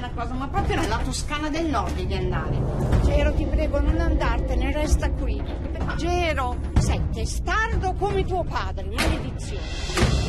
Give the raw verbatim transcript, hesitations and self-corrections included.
una cosa, ma proprio nella Toscana del Nord devi andare. Gero, ti prego, non andartene, resta qui. Gero, sei testardo come tuo padre, maledizione.